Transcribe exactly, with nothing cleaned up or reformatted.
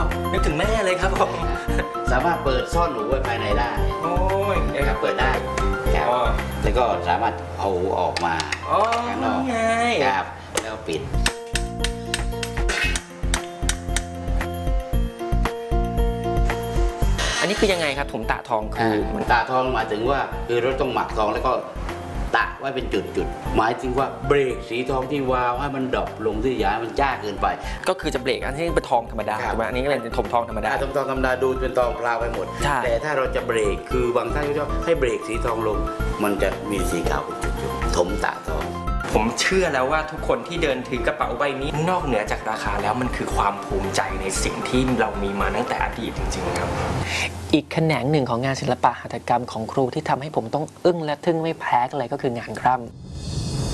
นึกถึงแม่เลยครับผมสามารถเปิดซ่อนหนูไว้ภายในได้โอ้ยครับเปิดได้ครับแล้วก็สามารถเอาออกมาข้างนอกครับแล้วปิดอันนี้คือยังไงครับถุงตะทองคือตะทองหมายถึงว่าคือเราต้องหมักทองแล้วก็ตะไว้เป็นจุดๆหมายถึงว่าเบรกสีทองที่วาวให้มันดรอปลงที่ยามันจ้าเกินไปก็คือจะเบรกอันที่เป็นทองธรรมดาถูกไหมอันนี้ก็เป็นถมทองธรรมดาถมทองธรรมดาดูเป็นทองพลาวไปหมดแต่ถ้าเราจะเบรกคือบางท่านก็ชอบให้เบรกสีทองลงมันจะมีสีขาวเป็นจุดๆถมตะทองผมเชื่อแล้วว่าทุกคนที่เดินถือกระเป๋าใบนี้นอกเหนือจากราคาแล้วมันคือความภูมิใจในสิ่งที่เรามีมาตั้งแต่อดีตจริงๆครับอีกแขนงหนึ่งของงานศิลปะหัตถกรรมของครูที่ทำให้ผมต้องอึ้งและทึ่งไม่แพ้กันเลยก็คืองานคร่ำ